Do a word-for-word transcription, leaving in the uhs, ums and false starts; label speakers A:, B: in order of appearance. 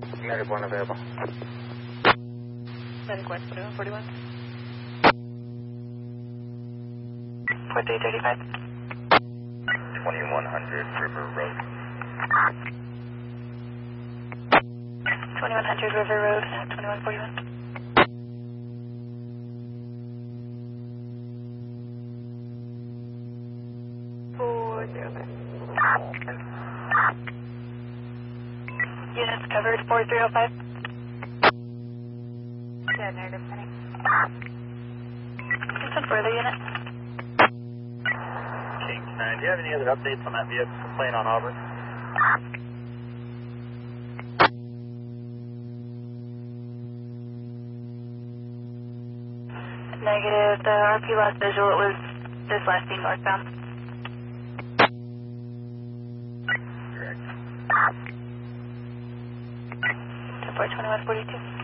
A: Medic one available.
B: Medic one, twenty-one forty-one.
C: four three thirty-five.
A: twenty-one hundred River Road.
C: twenty-one hundred River Road, twenty-one forty-one. four zero five. Units covered, four three zero five. Yeah, negative, Penny. Just one further unit.
A: King nine, do you have any other updates on that vehicle plane on Auburn?
C: Negative, the R P last visual, it was this last being northbound.
A: Correct.
C: four twenty-one forty-two.